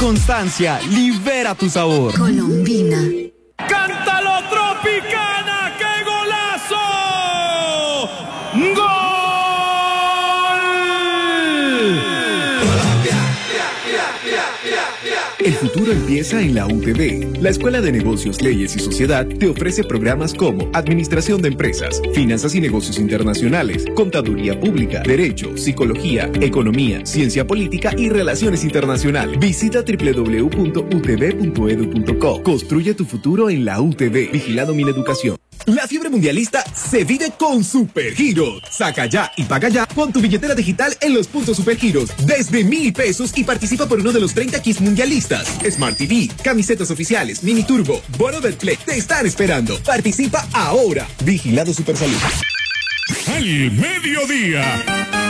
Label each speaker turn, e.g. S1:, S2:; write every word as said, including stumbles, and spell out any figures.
S1: constancia libera tu sabor.
S2: Colombina.
S3: ¡Cántalo, Tropicana! ¡Qué golazo! ¡Gol!
S4: El futuro empieza en la U T B. La Escuela de Negocios, Leyes y Sociedad te ofrece programas como Administración de Empresas, Finanzas y Negocios Internacionales, Contaduría Pública, Derecho, Psicología, Economía, Ciencia Política y Relaciones Internacionales. Visita doble u doble u doble u punto u t b punto e d u punto co. Construye tu futuro en la U T B. Vigilado Mineducación. La fiebre mundialista se vive con Supergiros. Saca ya y paga ya con tu billetera digital en los puntos Supergiros desde mil pesos y participa por uno de los treinta kits mundialistas. Smart T V, camisetas oficiales, mini turbo, bono del Play. Te están esperando. Participa ahora. Vigilado Supersalud.
S3: Al mediodía.